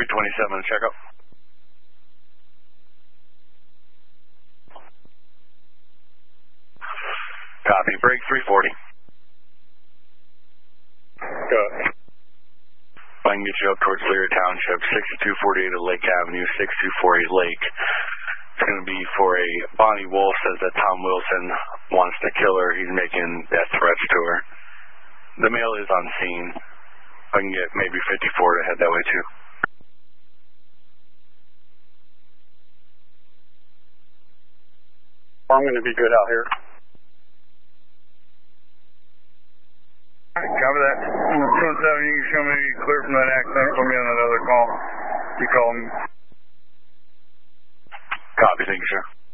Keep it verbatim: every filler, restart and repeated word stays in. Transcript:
three twenty-seven, check up. Copy, break three forty. Go. I can get you up towards Lear Township, sixty-two forty-eight at Lake Avenue, sixty-two forty-eight Lake. It's going to be for a Bonnie Wolf says that Tom Wilson wants to kill her. He's making death threats to her. The male is on scene. I can get maybe fifty-four to head that way too. I'm going to be good out here. Cover that. two seven, you can show me clear from that accident. Put me on that other call. You call me. Copy, thank you, sir.